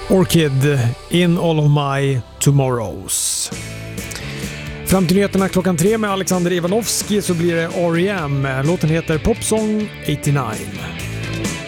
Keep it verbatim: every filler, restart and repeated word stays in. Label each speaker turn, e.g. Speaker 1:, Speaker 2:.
Speaker 1: Orchid, In All of My Tomorrows. Fram till nyheterna klockan tre med Alexander Ivanovski så blir det R E M. Låten heter Popsong åttionio.